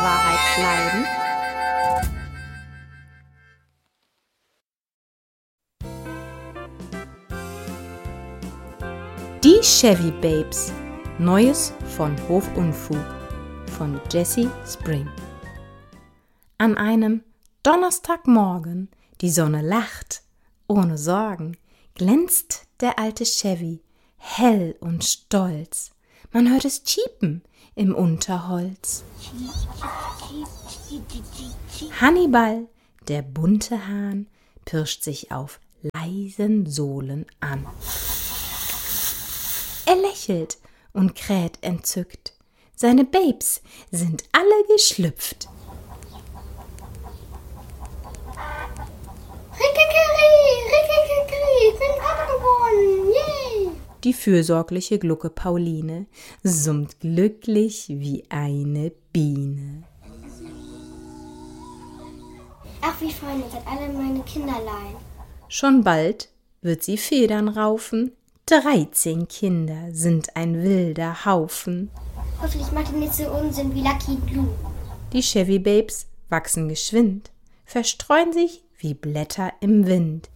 Wahrheit bleiben? Die Chevy Babes. Neues von Hofunfug von Jessie Spring. An einem Donnerstagmorgen, die Sonne lacht, ohne Sorgen, glänzt der alte Chevy, hell und stolz. Man hört es chiepen im Unterholz. Hannibal, der bunte Hahn, pirscht sich auf leisen Sohlen an. Er lächelt und kräht entzückt. Seine Babes sind alle geschlüpft. Ich bin Papa geworden, yay! Die fürsorgliche Glucke Pauline summt glücklich wie eine Biene. Ach, wie fein, ihr seid alle meine Kinderlein. Schon bald wird sie Federn raufen. 13 Kinder sind ein wilder Haufen. Hoffentlich macht ihr nicht so Unsinn wie Lucky Blue. Die Chevy Babes wachsen geschwind, verstreuen sich wie Blätter im Wind.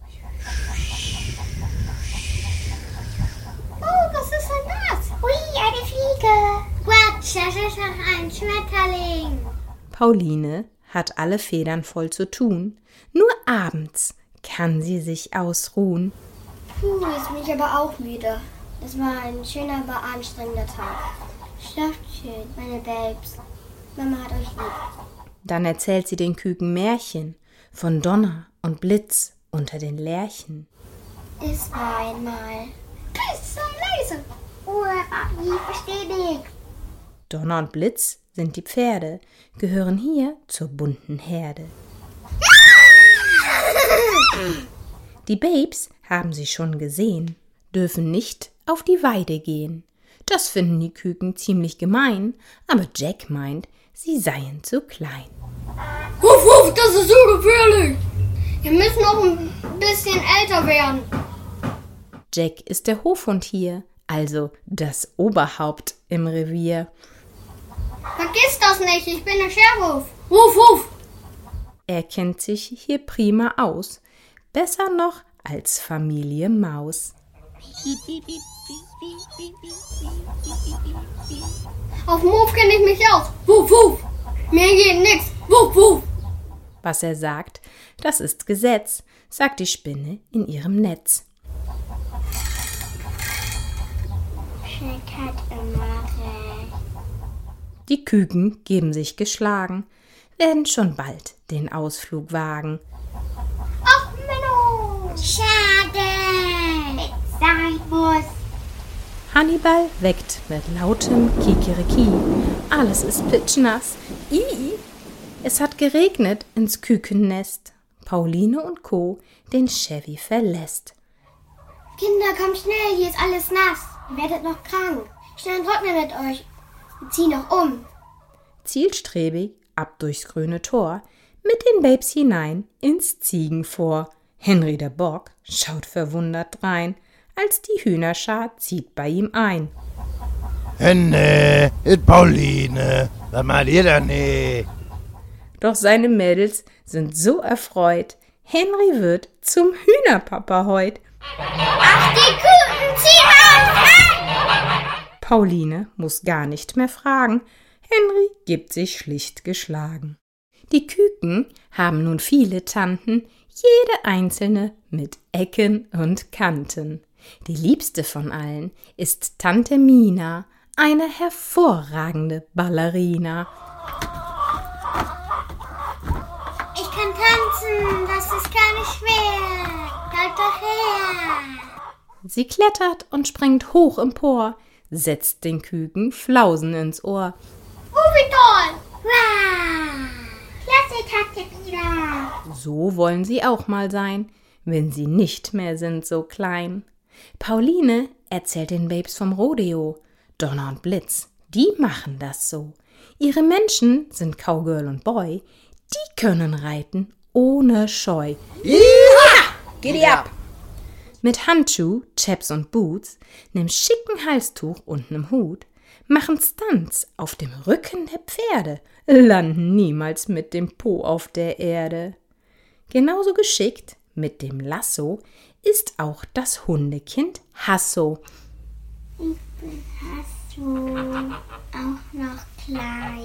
Oh, was ist denn das? Ui, eine Fliege. Quatsch, das ist doch ein Schmetterling. Pauline hat alle Federn voll zu tun. Nur abends kann sie sich ausruhen. Jetzt bin ich aber auch müde. Das war ein schöner, aber anstrengender Tag. Schlaft schön, meine Babes. Mama hat euch lieb. Dann erzählt sie den Küken Märchen von Donner und Blitz unter den Lärchen. Es war einmal. Psst, sei leise. Ich verstehe nicht. Donner und Blitz sind die Pferde, gehören hier zur bunten Herde. Die Babes haben sie schon gesehen, dürfen nicht auf die Weide gehen. Das finden die Küken ziemlich gemein, aber Jack meint, sie seien zu klein. Wuff, wuff, das ist so gefährlich. Wir müssen noch ein bisschen älter werden. Jack ist der Hofhund hier, also das Oberhaupt im Revier. Vergiss das nicht, ich bin der Sheriff. Wuff, wuff. Er kennt sich hier prima aus, besser noch als Familie Maus. Auf dem Hof kenne ich mich aus. Wuff, wuff. Mir geht nix. Wuff, wuff. Was er sagt, das ist Gesetz, sagt die Spinne in ihrem Netz. Die Küken geben sich geschlagen, werden schon bald den Ausflug wagen. Ach, Menno. Schade. Sein muss. Hannibal weckt mit lautem Kikeriki. Alles ist pitschnass. Ii! Es hat geregnet ins Kükennest. Pauline und Co. den Chevy verlässt. Kinder, kommt schnell, hier ist alles nass. Ihr werdet noch krank. Schnell trocknen mit euch. Und zieh noch um. Zielstrebig ab durchs grüne Tor, mit den Babes hinein ins Ziegenfor. Henry der Bock schaut verwundert drein, als die Hühnerschar zieht bei ihm ein. Henne, ist Pauline, was macht ihr da nicht? Doch seine Mädels sind so erfreut, Henry wird zum Hühnerpapa heut. Ach, die Küken, zieh auf! Pauline muss gar nicht mehr fragen, Henry gibt sich schlicht geschlagen. Die Küken haben nun viele Tanten, jede einzelne mit Ecken und Kanten. Die liebste von allen ist Tante Mina, eine hervorragende Ballerina. Ich kann tanzen, das ist gar nicht schwer. Halt doch her. Sie klettert und springt hoch empor, setzt den Küken Flausen ins Ohr. Oh, wie toll! Wow! Klasse, Tante Mina. So wollen sie auch mal sein, wenn sie nicht mehr sind so klein. Pauline erzählt den Babes vom Rodeo. Donner und Blitz, die machen das so. Ihre Menschen sind Cowgirl und Boy, die können reiten ohne Scheu. Ja! Giddy ab! Mit Handschuh, Chaps und Boots, nem schicken Halstuch und nem Hut machen Stunts auf dem Rücken der Pferde, landen niemals mit dem Po auf der Erde. Genauso geschickt mit dem Lasso ist auch das Hundekind Hasso. Ich bin Hasso, auch noch klein.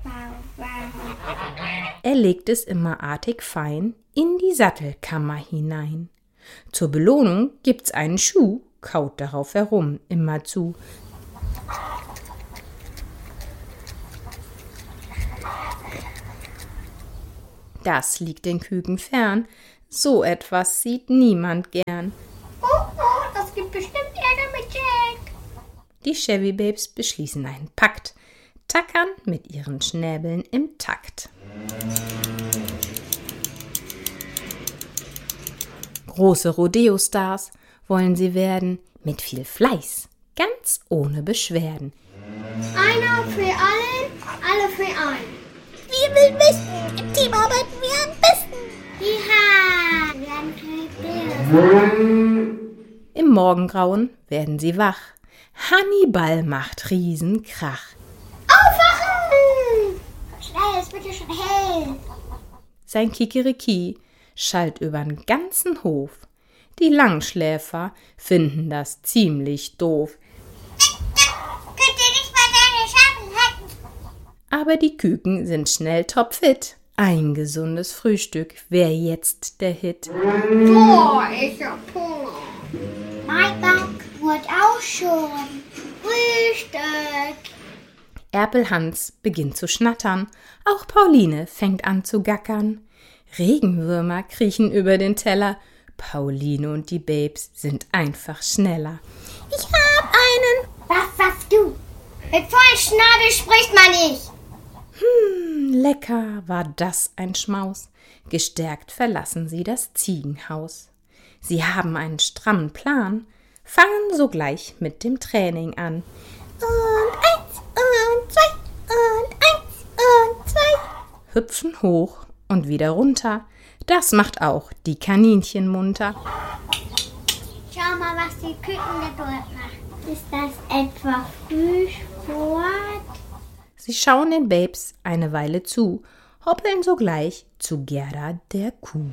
Er legt es immer artig fein in die Sattelkammer hinein. Zur Belohnung gibt's einen Schuh, kaut darauf herum immerzu. Das liegt den Küken fern, so etwas sieht niemand gern. Oh, das gibt bestimmt Ärger mit Jack. Die Chevy Babes beschließen einen Pakt, tackern mit ihren Schnäbeln im Takt. Große Rodeo-Stars wollen sie werden, mit viel Fleiß, ganz ohne Beschwerden. Einer für alle für einen. Wir will wissen, im Team arbeiten wir am besten. Ja, wir haben Im Morgengrauen werden sie wach. Hannibal macht Riesenkrach. Aufwachen! Schnell, es wird ja schon hell. Sein Kikeriki schallt übern ganzen Hof. Die Langschläfer finden das ziemlich doof. Könnt ihr nicht mal deine Schatten halten? Aber die Küken sind schnell topfit. Ein gesundes Frühstück wär jetzt der Hit. Boah, ich hab Hunger. Mein Bauch wird auch schon. Frühstück. Erpelhans beginnt zu schnattern. Auch Pauline fängt an zu gackern. Regenwürmer kriechen über den Teller. Pauline und die Babes sind einfach schneller. Ich hab einen. Was du? Mit vollem Schnabel spricht man nicht. Lecker, war das ein Schmaus. Gestärkt verlassen sie das Ziegenhaus. Sie haben einen strammen Plan, fangen sogleich mit dem Training an. Und 1 und 2 und 1 und 2. Hüpfen hoch und wieder runter. Das macht auch die Kaninchen munter. Schau mal, was die Küken da dort machen. Ist das etwa Frühsport? Sie schauen den Babes eine Weile zu, hoppeln sogleich zu Gerda der Kuh.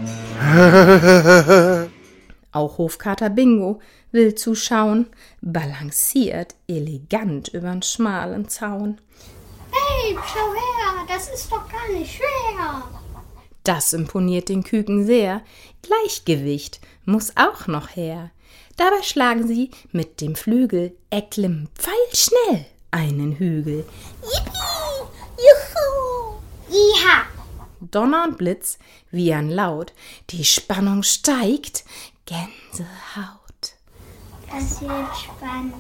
Auch Hofkater Bingo will zuschauen, balanciert elegant übern schmalen Zaun. Hey, schau her, das ist doch gar nicht schwer. Das imponiert den Küken sehr. Gleichgewicht muss auch noch her. Dabei schlagen sie mit dem Flügel erklimmen pfeilschnell einen Hügel. Yippie! Juhu! Iha! Donner und Blitz wiehern laut. Die Spannung steigt. Gänsehaut. Das wird spannend.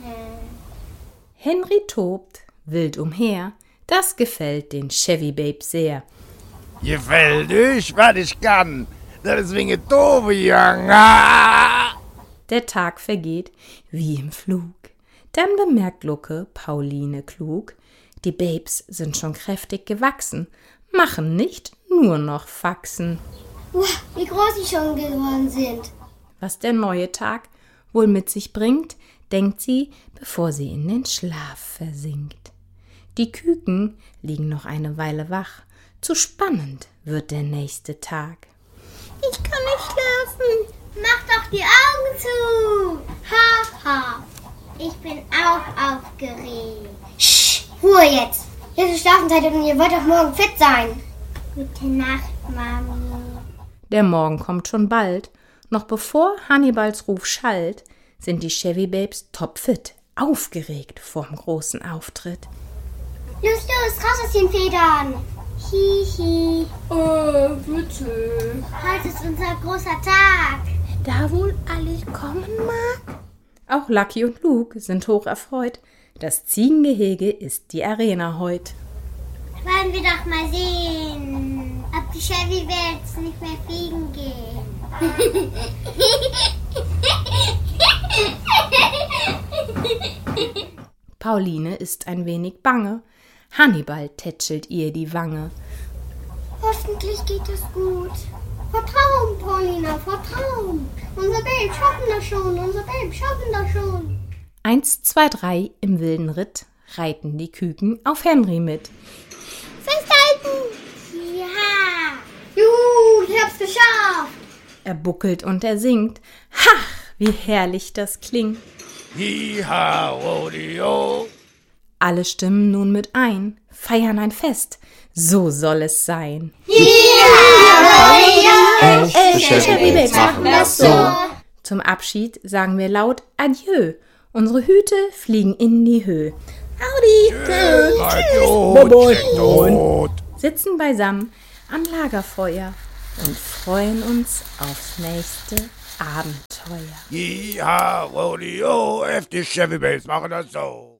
Henry tobt wild umher. Das gefällt den Chevy Babes sehr. Gefällt euch, was ich kann. Das ist wegen doofe Jungen. Ah! Der Tag vergeht wie im Flug. Dann bemerkt Lucke Pauline klug, die Babes sind schon kräftig gewachsen, machen nicht nur noch Faxen. Wie groß sie schon geworden sind. Was der neue Tag wohl mit sich bringt, denkt sie, bevor sie in den Schlaf versinkt. Die Küken liegen noch eine Weile wach, zu spannend wird der nächste Tag. Ich kann nicht schlafen. Mach doch die Augen zu. Ha, ha. Ich bin auch aufgeregt. Sch, Ruhe jetzt. Jetzt ist Schlafenszeit und ihr wollt doch morgen fit sein. Gute Nacht, Mami. Der Morgen kommt schon bald. Noch bevor Hannibals Ruf schallt, sind die Chevy Babes topfit, aufgeregt vorm großen Auftritt. Los, raus aus den Federn. Hihi. Bitte. Heute ist unser großer Tag. Da wohl alles kommen mag? Auch Lucky und Luke sind hoch erfreut. Das Ziegengehege ist die Arena heut. Wollen wir doch mal sehen, ob die Chevy Babes nicht mehr fliegen gehen. Pauline ist ein wenig bange. Hannibal tätschelt ihr die Wange. Hoffentlich geht es gut. Vertrauen, Paulina, vertrauen. Unser Babe schaffen das schon, 1, 2, 3 im wilden Ritt reiten die Küken auf Henry mit. Festhalten! Ja! Juhu, ich hab's geschafft! Er buckelt und er singt. Hach, wie herrlich das klingt. Hi-ha, Rodeo. Alle stimmen nun mit ein, feiern ein Fest. So soll es sein. Echte Chevy Babes machen das so. Zum Abschied sagen wir laut Adieu. Unsere Hüte fliegen in die Höhe. Tot. Sitzen beisammen am Lagerfeuer und freuen uns aufs nächste Abenteuer. Hi-ha, Rodeo. Heftig Chevy Babes machen das so.